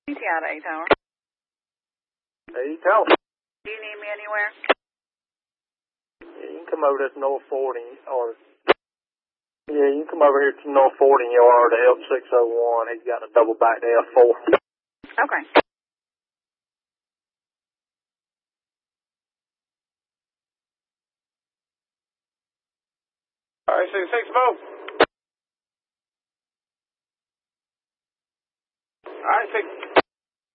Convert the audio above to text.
out of A-Tower. A-Tower. Do you need me anywhere? Yeah, you can come over to North 40, or... Yeah, you can come over here to North 40 yard to L601. He's got a double back to F4. Okay. All right, 6 Mo.